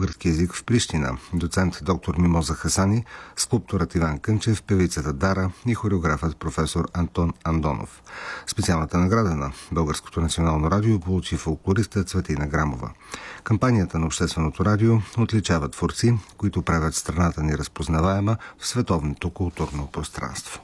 български език в Прищина, доцент доктор Мимоза Хасани, скулпторът Иван Кънчев, певицата Дара и хореографът професор Антон Андонов. Специалната награда на Българското национално радио получи фолклориста Цветина Грамова. Кампанията на Общественото радио отличава творци, които правят страната ни разпознаваема в световното културно пространство.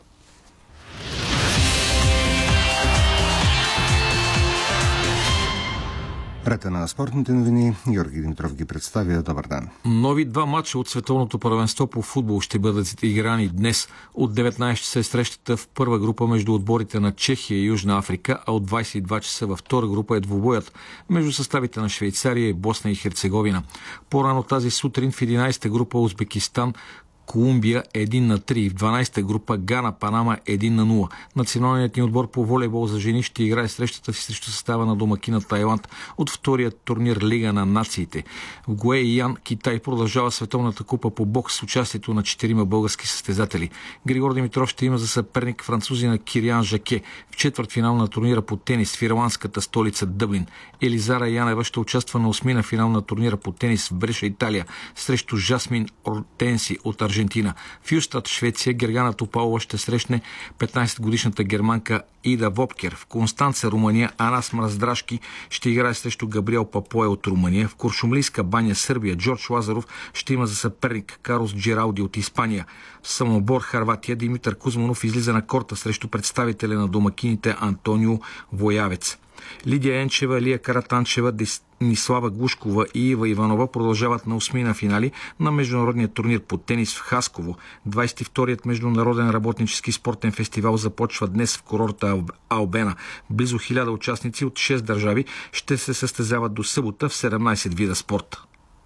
Рета на спортните новини, Георги Димитров ги представя. Добър ден. Нови два матча от Световното първенство по футбол ще бъдат играни днес. От 19 часа е срещата в първа група между отборите на Чехия и Южна Африка, а от 22 часа във втора група е двубоят между съставите на Швейцария и Босна и Херцеговина. По-рано тази сутрин в 11-та група Узбекистан Колумбия 1-3, в 12-та група Гана, Панама 1-0. Националният ни отбор по волейбол за жени ще играе срещата си срещу състава на домакина Тайланд от втория турнир Лига на нациите. В Гуейян, Китай, продължава световната купа по бокс с участието на 4 български състезатели. Григор Димитров ще има за съперник французина Кириан Жаке в четвъртфинал на турнира по тенис в ирландската столица Дъблин. Елизара Янева ще участва на осмина финал на турнира по тенис в Бреша, Италия, срещу Жасмин Ортенси от Аржентина. В Юстат, Швеция, Гергана Топалова ще срещне 15-годишната германка Ида Вопкер. В Констанца, Румъния, Анас Мраздрашки ще играе срещу Габриел Папое от Румъния. В Куршумлийска баня, Сърбия, Джордж Лазаров ще има за съперник Карлос Джералди от Испания. В Самобор, Хърватия, Димитър Кузманов излиза на корта срещу представителя на домакините Антонио Воявец. Лидия Енчева, Лия Каратанчева, Денислава Глушкова и Ива Иванова продължават на осмина финали на международния турнир по тенис в Хасково. 22-ият международен работнически спортен фестивал започва днес в курорта Албена. Близо 1000 участници от 6 държави ще се състезават до събота в 17 вида спорт.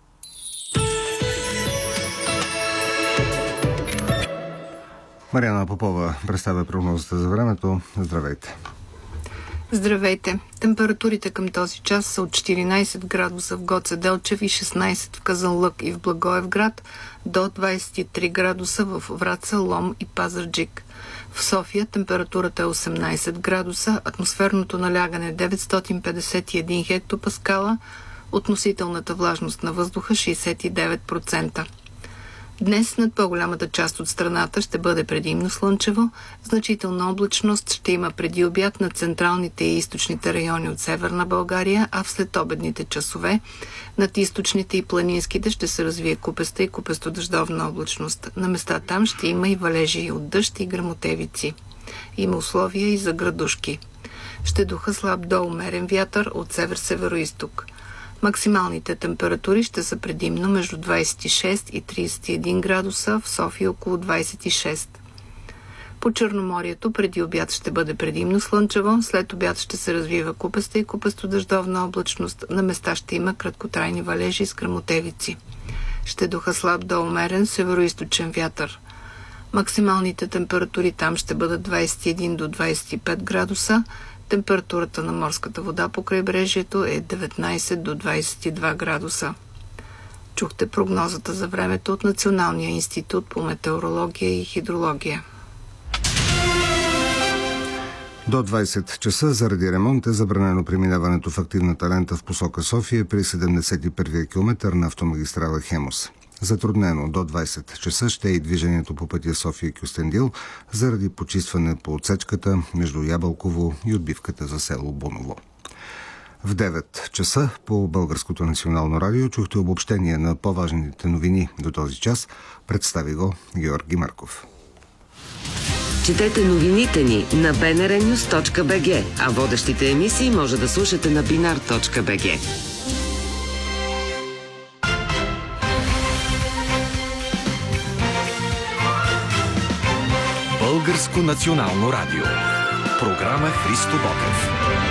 Мариана Попова представя прогнозата за времето. Здравейте! Здравейте! Температурите към този час са от 14 градуса в Гоце Делчев и 16 в Казанлък и в Благоевград до 23 градуса в Враца, Лом и Пазарджик. В София температурата е 18 градуса, атмосферното налягане 951 хектопаскала, относителната влажност на въздуха 69%. Днес над по-голямата част от страната ще бъде предимно слънчево, значителна облачност ще има преди обяд на централните и източните райони от Северна България, а в следобедните часове над източните и планинските ще се развие купеста и купесто-дъждовна облачност. На места там ще има и валежи от дъжд и гръмотевици. Има условия и за градушки. Ще духа слаб до умерен вятър от север-североизток. Максималните температури ще са предимно между 26 и 31 градуса, в София около 26. По Черноморието преди обяд ще бъде предимно слънчево, след обяд ще се развива купеста и купесто-дъждовна облачност, на места ще има краткотрайни валежи с гръмотевици. Ще духа слаб до умерен североизточен вятър. Максималните температури там ще бъдат 21 до 25 градуса, температурата на морската вода по крайбрежието е 19 до 22 градуса. Чухте прогнозата за времето от Националния институт по метеорология и хидрология. До 20 часа заради ремонт е забранено преминаването в активната лента в посока София при 71-я километър на автомагистрала Хемус. Затруднено до 20 часа ще е и движението по пътя София-Кюстендил заради почистване по отсечката между Ябълково и отбивката за село Буново. В 9 часа по Българското национално радио чухте обобщение на по-важните новини до този час. Представи го Георги Марков. Четете новините ни на bnrnews.bg, а водещите емисии може да слушате на binar.bg. Българско национално радио. Програма Христо Ботев.